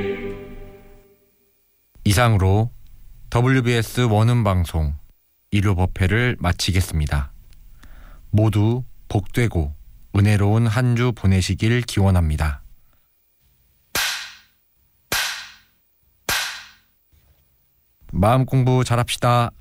이상으로 WBS 원음방송 일요법회를 마치겠습니다. 모두 복되고 은혜로운 한 주 보내시길 기원합니다. 마음 공부 잘합시다.